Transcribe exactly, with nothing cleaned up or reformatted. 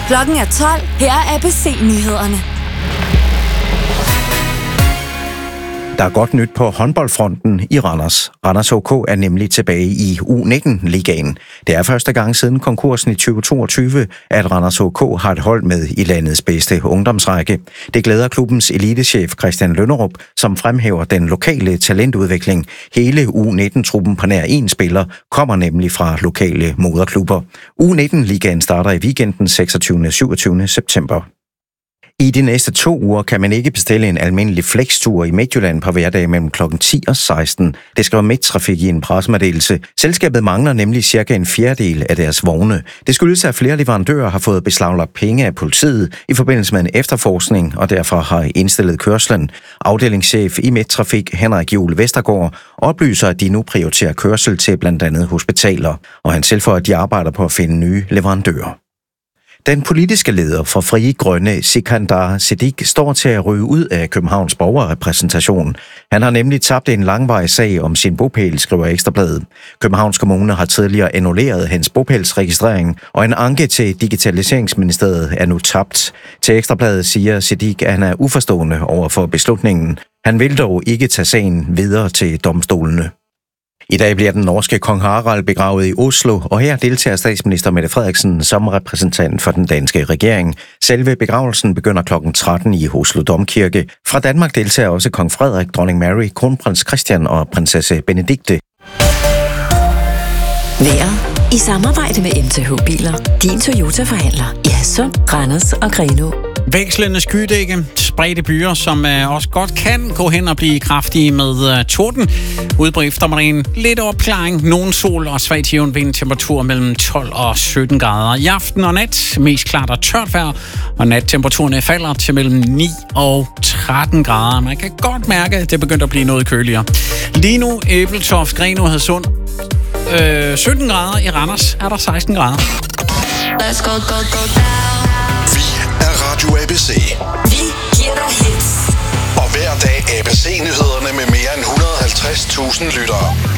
Klokken er tolv. Her er A B C-nyhederne. Der er godt nyt på håndboldfronten i Randers. Randers H K er nemlig tilbage i U nitten-ligaen. Det er første gang siden konkursen i tyve toogtyve, at Randers H K har et hold med i landets bedste ungdomsrække. Det glæder klubbens elitechef Christian Lønnerup, som fremhæver den lokale talentudvikling. Hele U nitten-truppen på nær én spiller kommer nemlig fra lokale moderklubber. U nitten-ligaen starter i weekenden seksogtyvende og syvogtyvende september. I de næste to uger kan man ikke bestille en almindelig flextur i Midtjylland på hverdag mellem klokken ti og seksten. Det skriver Midttrafik i en pressemeddelelse. Selskabet mangler nemlig cirka en fjerdedel af deres vogne. Det skyldes, at flere leverandører har fået beslaglagt penge af politiet i forbindelse med en efterforskning, og derfor har indstillet kørslen. Afdelingschef i Midttrafik, Henrik Juhl Vestergaard, oplyser, at de nu prioriterer kørsel til blandt andet hospitaler, og han tilføjer, at de arbejder på at finde nye leverandører. Den politiske leder for Frie Grønne, Sikandar Siddique, står til at ryge ud af Københavns borgerrepræsentation. Han har nemlig tabt en langvarig sag om sin bopæl, skriver Ekstra Bladet. Københavns Kommune har tidligere annulleret hans bopælsregistrering, og en anke til Digitaliseringsministeriet er nu tabt. Til Ekstra Bladet siger Siddique, at han er uforstående over for beslutningen. Han vil dog ikke tage sagen videre til domstolene. I dag bliver den norske kong Harald begravet i Oslo, og her deltager statsminister Mette Frederiksen som repræsentant for den danske regering. Selve begravelsen begynder klokken tretten i Oslo Domkirke. Fra Danmark deltager også kong Frederik, dronning Mary, kronprins Christian og prinsesse Benedikte. Vejret i samarbejde med M T H Biler. Din Toyota-forhandler i Hadsund, Randers og Grenaa. Vekslende skydække, spredte byer, som uh, også godt kan gå hen og blive kraftige med uh, torden. Ude på eftermiddagen lidt opklaring, nogen sol og svag til jævn vind, temperatur mellem tolv og sytten grader. I aften og nat mest klart og tørt vejr, og nattemperaturen falder til mellem ni og tretten grader. Man kan godt mærke, at det begynder at blive noget køligere. Lige nu Ebeltoft, Grenaa, Hadsund. Øh, sytten grader, i Randers er der seksten grader. Let's go, go, go down. Vi er Radio A B C. Vi giver dig hits. Og hver dag A B C-nyhederne med mere end et hundrede og halvtreds tusind lyttere.